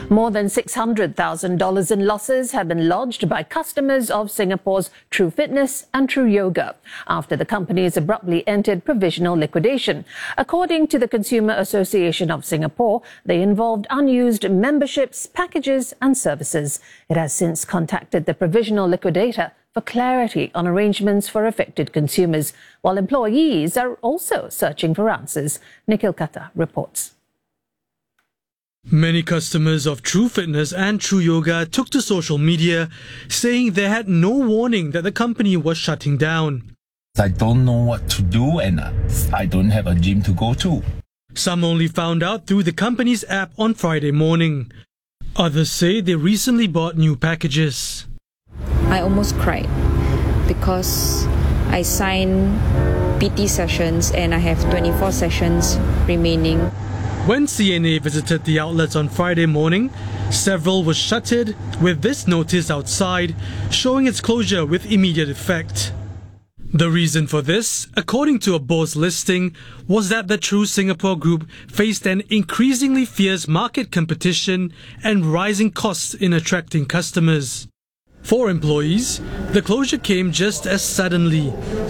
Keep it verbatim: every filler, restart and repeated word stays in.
More than six hundred thousand dollars in losses have been lodged by customers of Singapore's True Fitness and True Yoga after the companies abruptly entered provisional liquidation. According to the Consumer Association of Singapore, they involved unused memberships, packages and services. It has since contacted the provisional liquidator for clarity on arrangements for affected consumers, while employees are also searching for answers. Nikhil Kata reports. Many customers of True Fitness and True Yoga took to social media saying they had no warning that the company was shutting down. I don't know what to do and I don't have a gym to go to. Some only found out through the company's app on Friday morning. Others say they recently bought new packages. I almost cried because I signed P T sessions and I have twenty-four sessions remaining. When C N A visited the outlets on Friday morning, several were shuttered with this notice outside showing its closure with immediate effect. The reason for this, according to a board's listing, was that the True Singapore Group faced an increasingly fierce market competition and rising costs in attracting customers. For employees, the closure came just as suddenly.